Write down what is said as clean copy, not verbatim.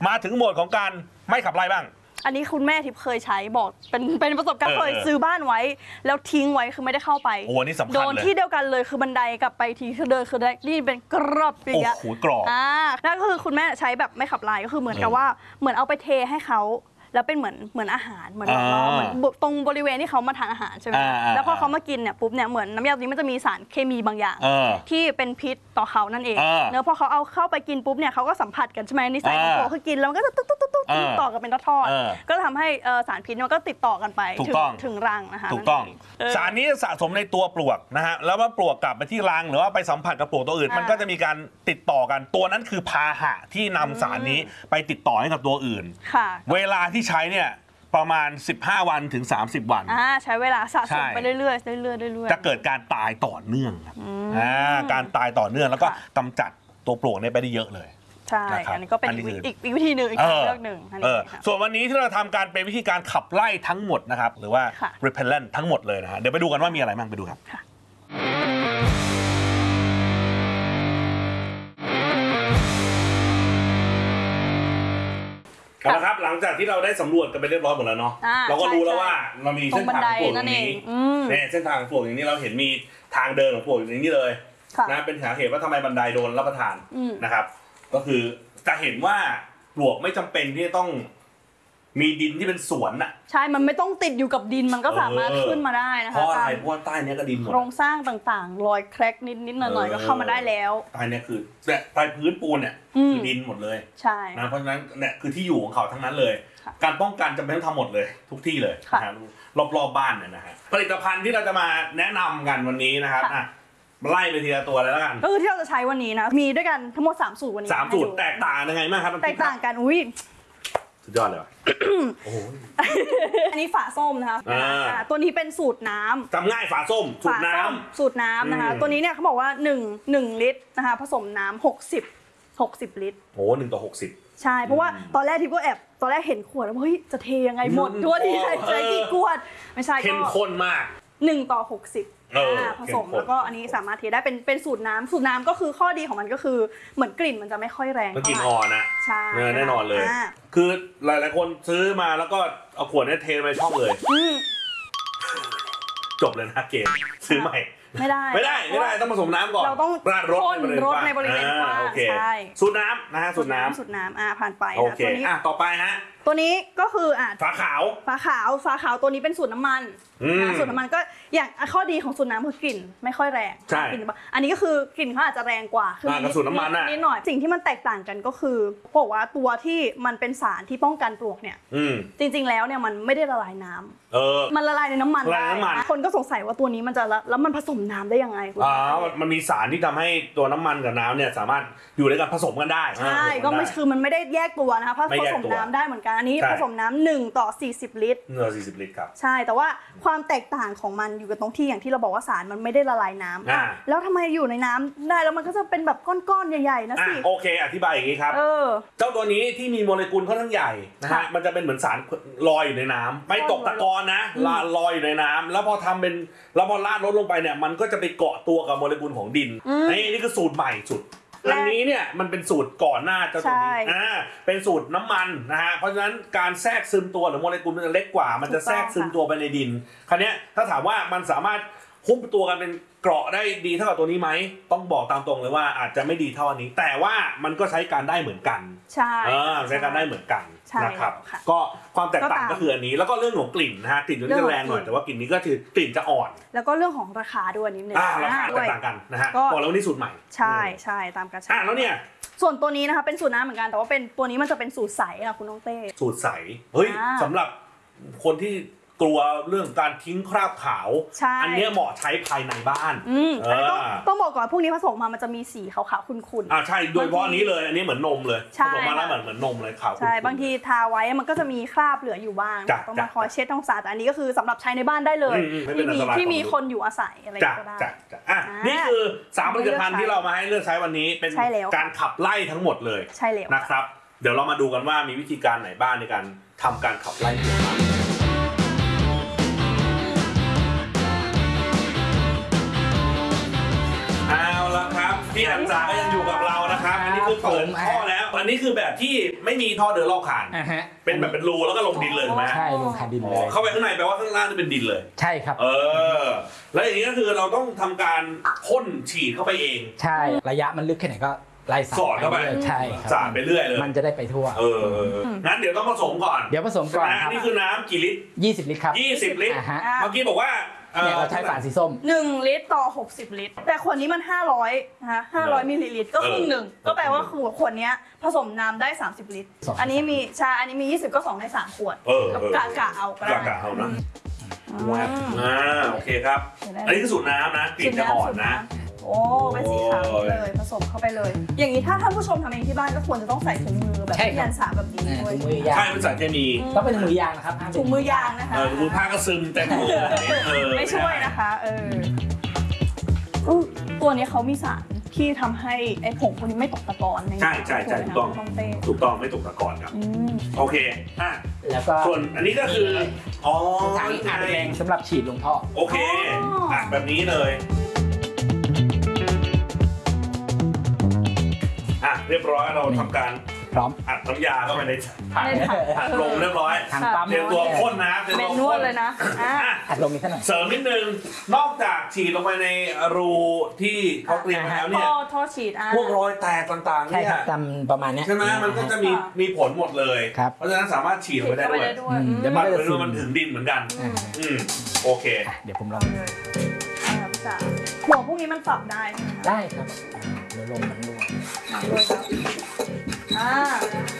มาถึงโหมดของการไม่ขับไล่บ้างอันนี้คุณแม่ทิพย์เคยใช้บอกเป็นประสบการณ์เคยซื้อบ้านไว้แล้วทิ้งไว้คือไม่ได้เข้าไปโอ้นี่สำคัญเลยโดนที่เดียวกันเลยคือบันไดกลับไปทีคือเดินคือได้นี่เป็นกรอบอย่างเงี้ยโอ้โหกรอบนั่นก็คือคุณแม่ใช้แบบไม่ขับไล่ก็คือเหมือนกับว่าเหมือนเอาไปเทให้เขาแล้วเป็นเหมือนอาหารเหมือนตรงบริเวณที่เขามาทานอาหารใช่ไหมแล้วพอเขามากินเนี่ยปุ๊บเนี่ยเหมือนน้ำยานี้มันจะมีสารเคมีบางอย่างที่เป็นพิษต่อเขานั่นเองเนอะพอเขาเอาเข้าไปกินปุ๊บเนี่ยเขาก็สัมผัสกันใช่ไหมนิสัยของเขาคือกินแล้วมันก็จะตุ๊กต่อกันเป็นทอดก็ทำให้สารพิษมันก็ติดต่อกันไปถึงรังนะคะถูกต้องสารนี้สะสมในตัวปลวกนะฮะแล้วว่าปลวกกลับไปที่รังหรือว่าไปสัมผัสกับปลวกตัวอื่นมันก็จะมีการติดต่อกันตัวนั้นคือพาหะที่นำสารนี้ไปติดต่อให้กับตัวอื่นเวลาที่ใช้เนี่ยประมาณ15 วันถึง30 วันใช้เวลาสะสมไปเรื่อยๆจะเกิดการตายต่อเนื่องครับการตายต่อเนื่องแล้วก็กำจัดตัวปลวกไปได้เยอะเลยใช่อันนี้ก็เป็นอีกวิธีหนึ่งอีกเรื่องหนึ่งส่วนวันนี้ที่เราทำการเป็นวิธีการขับไล่ทั้งหมดนะครับหรือว่า repellent ทั้งหมดเลยนะฮะเดี๋ยวไปดูกันว่ามีอะไรบ้างไปดูครับเอาละครับหลังจากที่เราได้สำรวจกันไปเรียบร้อยหมดแล้วเนาะเราก็รู้แล้วว่าเรามีเส้นทางปลวกอย่างนี้เนี่ยเส้นทางปลวกอย่างนี้เราเห็นมีทางเดินของปลวกอย่างนี้เลยนะเป็นสาเหตุว่าทำไมบันไดโดนรับประทานนะครับก็คือจะเห็นว่าปลวกไม่จำเป็นที่จะต้องมีดินที่เป็นสวนน่ะใช่มันไม่ต้องติดอยู่กับดินมันก็สามารถขึ้นมาได้นะคะเพราะอะไรเพราะว่าใต้นี้ก็ดินหมดโครงสร้างต่างๆรอยแคร็กนิดๆหน่อยๆก็เข้ามาได้แล้วใต้นี้คือใต้พื้นปูนเนี่ยคือดินหมดเลยใช่นะเพราะฉะนั้นเนี่ยคือที่อยู่ของเขาทั้งนั้นเลยการป้องกันจำเป็นต้องทำหมดเลยทุกที่เลยนะรอบๆบ้านเนี่ยนะฮะผลิตภัณฑ์ที่เราจะมาแนะนำกันวันนี้นะครับไล่ไปทีละตัวเลยแล้วกันก็คือที่เราจะใช้วันนี้นะมีด้วยกันทั้งหมด3สูตรวันนี้ 3สูตรแตกต่างยังไงบ้างครับแตกต่างกันอุ้ยสุดยอดเลยโอ้โหอันนี้ฝาส้มนะคะตัวนี้เป็นสูตรน้ำจำง่ายฝาส้มสูตรน้ำนะคะตัวนี้เนี่ยเขาบอกว่า1ลิตรนะคะผสมน้ำ60ลิตรโอ้1:60 ใช่เพราะว่าตอนแรกทิพย์ก็แอบตอนแรกเห็นขวดแล้วเฮ้ยจะเทยังไงหมดทั่วที่ใช้กี่ขวดไม่ใช่ก็เข้มข้นมาก 1:60ผสมแล้วก็อันนี้สามารถเทได้เป็นสูตรน้ำก็คือข้อดีของมันก็คือเหมือนกลิ่นมันจะไม่ค่อยแรงกลิ่นอ่อนนะใช่แน่นอนเลยคือหลายๆคนซื้อมาแล้วก็เอาขวดนี้เทไปช่องเลยจบเลยนะเกมซื้อใหม่ไม่ได้ต้องผสมน้ำก่อนเราต้องราดรสในบริเวณกว้างใช่สูตรน้ำนะฮะสูตรน้ำผ่านไปนะตัวนี้ต่อไปฮะตัวนี้ก็คือฝาขาวตัวนี้เป็นสูตรน้ำมันสูตรน้ำมันก็อย่างข้อดีของสูตรน้ำคือกลิ่นไม่ค่อยแรงอันนี้ก็คือกลิ่นเขาอาจจะแรงกว่าคือสูตรน้ำมันนิดหน่อยสิ่งที่มันแตกต่างกันก็คือบอกว่าตัวที่มันเป็นสารที่ป้องกันปลวกเนี่ยจริงๆแล้วเนี่ยมันไม่ได้ละลายน้ำมันละลายในน้ำมันได้คนก็สงสัยว่าตัวนี้มันจะแล้วมันผสมน้ำได้ยังไงมันมีสารที่ทำให้ตัวน้ำมันกับน้ำเนี่ยสามารถอยู่ด้วยกันผสมกันได้ใช่ก็ไม่คือมันไม่ได้แยกตัวนะคะผสมน้ำได้เหมือนกันอันนี้ผสมน้ำ1:40 ลิตร 40 ลิตรครับใช่แต่ว่าความแตกต่างของมันอยู่กับตรงที่อย่างที่เราบอกว่าสารมันไม่ได้ละลายน้ำแล้วทำไมอยู่ในน้ำได้แล้วมันก็จะเป็นแบบก้อนๆใหญ่ๆนะสิโอเคอธิบายอย่างนี้ครับเจ้าตัวนี้ที่มีโมเลกุลค่อนข้างใหญ่นะฮะมันจะเป็นเหมือนสารลอยอยู่ในน้ำไม่ตกตะกอนนะลอยอยู่ในน้ำแล้วพอราดรสลงไปเนี่ยมันก็จะไปเกาะตัวกับโมเลกุลของดินนี่คือสูตรใหม่สุดอันนี้เนี่ยมันเป็นสูตรก่อนหน้าเจ้าตัวนี้เป็นสูตรน้ำมันนะฮะเพราะฉะนั้นการแทรกซึมตัวหรือโมเลกุลมันจะเล็กกว่ามันจะแทรกซึมตัวไปในดินคราวนี้ถ้าถามว่ามันสามารถหุ้มตัวกันเป็นเกราะได้ดีเท่ากับตัวนี้ไหมต้องบอกตามตรงเลยว่าอาจจะไม่ดีเท่าอันนี้แต่ว่ามันก็ใช้การได้เหมือนกันใช่ใช้การได้เหมือนกันนะครับก็ความแตกต่างก็คืออันนี้แล้วก็เรื่องของกลิ่นนะฮะกลิ่นจะแรงหน่อยแต่ว่ากลิ่นนี้ก็คือกลิ่นจะอ่อนแล้วก็เรื่องของราคาด้วยนิดนึงราคาแตกต่างกันนะฮะบอกแล้วนี่สูตรใหม่ใช่ตามกระแสแล้วเนี่ยส่วนตัวนี้นะคะเป็นสูตรน้ำเหมือนกันแต่ว่าเป็นตัวนี้มันจะเป็นสูตรใสค่ะคุณน้องเต้สูตรใสเฮ้ยสำหรับคนที่กลัวเรื่องการทิ้งคราบขาวอันนี้เหมาะใช้ภายในบ้านต้องบอกก่อนพวกนี้ผสมมามันจะมีสีขาวๆขุ่นๆใช่โดยเฉพาะนี้เลยอันนี้เหมือนนมเลยผสมมาแล้วเหมือนนมเลยขาวใช่บางทีทาไว้มันก็จะมีคราบเหลืออยู่บ้างต้องมาคอยเช็ดต้องสะอาดแต่อันนี้ก็คือสำหรับใช้ในบ้านได้เลยที่มีคนอยู่อาศัยอะไรก็ได้นี่คือ3ผลิตภัณฑ์ที่เรามาให้เลือกใช้วันนี้เป็นการขับไล่ทั้งหมดเลยนะครับเดี๋ยวเรามาดูกันว่ามีวิธีการไหนบ้างในการทำการขับไล่ปลวกเอาละครับพี่อันจาก็ยังอยู่กับเรานะครับอันนี้คือเปิดข้อแล้วอันนี้คือแบบที่ไม่มีท่อเดินรอบคาน เป็นแบบเป็นรูแล้วก็ลงดินเลยถูกไหมใช่ลงคานดินเลยเข้าไปข้างในแปลว่าข้างล่างจะเป็นดินเลยใช่ครับแล้วอย่างนี้ก็คือเราต้องทำการพ่นฉีดเข้าไปเองใช่ระยะมันลึกแค่ไหนก็ไล่สอดเข้าไปใช่ครับสาดไปเรื่อยเลยมันจะได้ไปทั่วงั้นเดี๋ยวต้องผสมก่อนเดี๋ยวผสมก่อนครับนี่คือน้ำกี่ลิตร 20 ลิตรครับ 20 ลิตรฮะเมื่อกี้บอกว่าเนี่ยเราใช้ฝาสีส้ม 1 ลิตรต่อ 60 ลิตร แต่ขวดนี้มัน 500นะคะ500 มิลลิลิตรก็ครึ่งหนึ่งก็แปลว่าขวดนี้ผสมน้ำได้ 30 ลิตร อันนี้มีอันนี้มี 20 ก็ 2 ได้ 3 ขวดกะเอาก็ได้กะเอานะโอเคครับ อันนี้คือสูตรน้ำนะกลิ่นจะอ่อนนะโอ้เป็นสีขาวเลยผสมเข้าไปเลย อย่างนี้ถ้าท่านผู้ชมทำเองที่บ้านก็ควรจะต้องใส่ถุงมือแบบที่ยันสาแบบนี้ด้วยถุงมือยางใช่เป็นสารเคมีต้องเป็นถุงมือยางนะครับถุงมือยางนะคะถุงมือผ้าก็ซึมเต็มมือไม่ช่วยนะคะตัวนี้เขามีสารที่ทำให้ไอ้ผงพวกนี้ไม่ตกตะกอนในใช่ถูกต้องถูกต้องไม่ตกตะกอนครับโอเคแล้วก็ส่วนอันนี้ก็คือถังอัดแรงสำหรับฉีดลงท่อโอเคอัดแบบนี้เลยเรียบร้อยเราทำการพร้อมอัดน้ำยาเข้าไปในถังอัดลงเรียบร้อยถังปั๊มเตรียมตัวพ่นนะเมนวดเลยนะอัดลงนิดหน่อยเสริมนิดนึงนอกจากฉีดลงไปในรูที่เขาเตรียมมาแล้วเนี่ยท่อฉีดพวกรอยแตกต่างๆเนี่ยจำประมาณนี้ใช่ไหมมันก็จะมีผลหมดเลยเพราะฉะนั้นสามารถฉีดลงไปได้ด้วยเดี๋ยวมันถึงดินเหมือนกันโอเคเดี๋ยวผมลองหัวพวกนี้มันปรับได้ใช่ไหมได้ครับเดี๋ยวลมมันรั่วด้วยครับ